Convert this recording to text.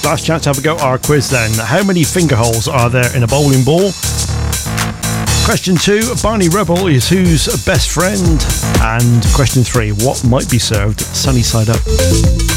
last chance to have a go at our quiz then. How many finger holes are there in a bowling ball? Question 2, Barney Rebel is whose best friend? And question 3, what might be served sunny side up?